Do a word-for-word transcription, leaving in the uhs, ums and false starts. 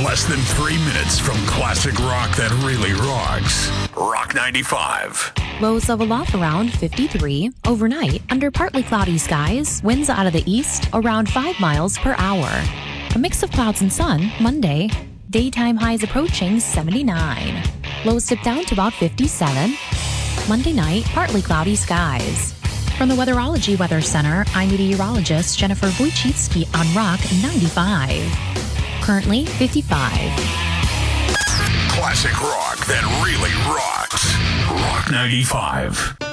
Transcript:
less than three minutes from classic rock that really rocks. Rock ninety-five. Lows level off around fifty-three. Overnight, under partly cloudy skies, winds out of the east around five miles per hour. A mix of clouds and sun Monday. Daytime highs approaching seventy-nine. Lows dip down to about fifty-seven. Monday night, partly cloudy skies. From the Weatherology Weather Center, I'm meteorologist Jennifer Wojcicki on Rock ninety-five. Currently fifty-five. Classic rock that really rocks. Rock ninety-five.